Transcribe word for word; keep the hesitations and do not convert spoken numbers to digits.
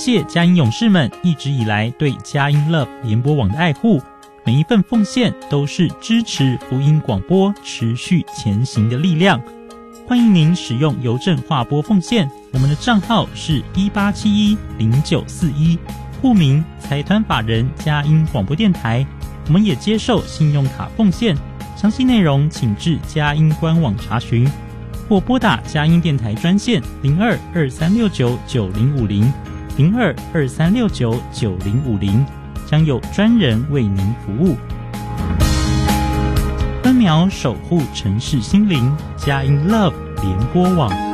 谢佳音勇士们一直以来对佳音 Love 联播网的爱护，每一份奉献都是支持福音广播持续前行的力量。欢迎您使用邮政划拨奉献，我们的账号是一八七一零九四一，户名财团法人佳音广播电台。我们也接受信用卡奉献，详细内容请至佳音官网查询，或拨打佳音电台专线零二二三六九九零五零零二二三六九九零五零，将有专人为您服务。分秒守护城市心灵，佳音 Love 联播网。